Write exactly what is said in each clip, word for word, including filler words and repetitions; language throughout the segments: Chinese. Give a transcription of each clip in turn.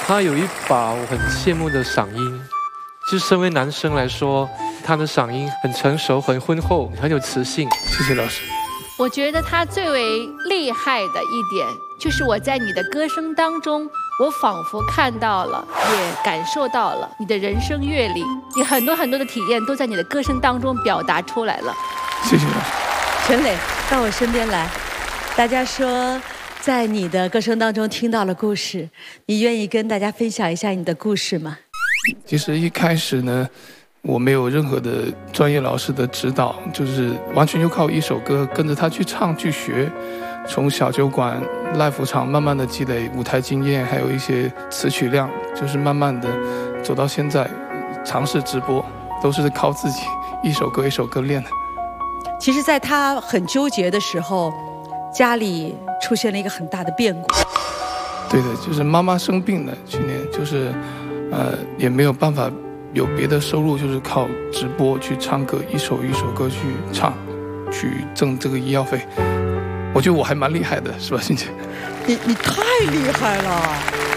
他有一把我很羡慕的嗓音，就身为男生来说，他的嗓音很成熟、很浑厚、很有磁性。谢谢老师。 我觉得他最为厉害的一点，就是我在你的歌声当中，我仿佛看到了，也感受到了你的人生阅历，你很多很多的体验都在你的歌声当中表达出来了。 谢谢老师。 陈磊，到我身边来。大家说，在你的歌声当中听到了故事，你愿意跟大家分享一下你的故事吗？ 其实一开始呢，我没有任何的专业老师的指导，就是完全就靠一首歌跟着他去唱去学，从小酒馆 live 场慢慢的积累舞台经验，还有一些词曲量，就是慢慢的走到现在，尝试直播都是靠自己一首歌一首歌练的。 其实在他很纠结的时候，家里出现了一个很大的变故。 对的，就是妈妈生病了，去年就是呃也没有办法有别的收入，就是靠直播去唱歌，一首一首歌去唱，去挣这个医药费。我觉得我还蛮厉害的，是吧，欣姐？ 你你太厉害了！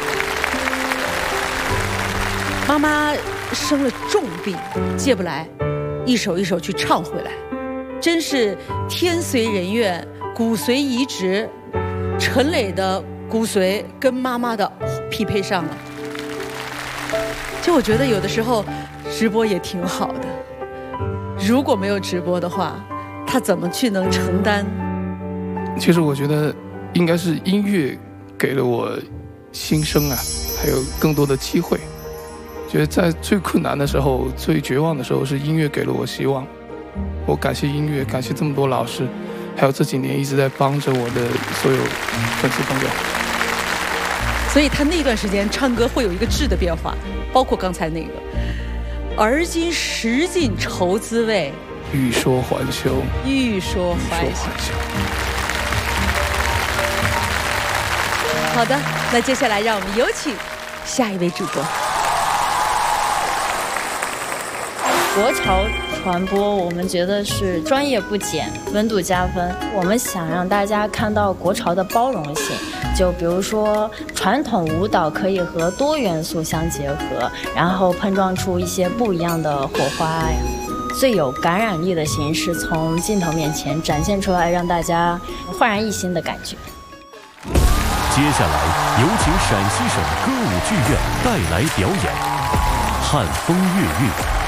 妈妈生了重病，借不来，一首一首去唱回来，真是天随人愿，骨髓移植，陈磊的骨髓跟妈妈的匹配上了。就我觉得有的时候直播也挺好的，如果没有直播的话，他怎么去能承担？ 其实我觉得应该是音乐给了我新生啊，还有更多的机会。觉得在最困难的时候、最绝望的时候，是音乐给了我希望。我感谢音乐，感谢这么多老师，还有这几年一直在帮着我的所有粉丝朋友。 所以他那段时间唱歌会有一个质的变化，包括刚才那个“而今识尽愁滋味， 欲说还休， 欲说还休”。好的，那接下来让我们有请下一位主播。 国潮传播，我们觉得是专业不减，温度加分。我们想让大家看到国潮的包容性，就比如说传统舞蹈可以和多元素相结合，然后碰撞出一些不一样的火花呀。最有感染力的形式从镜头面前展现出来，让大家焕然一新的感觉。 接下来有请陕西省歌舞剧院带来表演《汉风月韵》。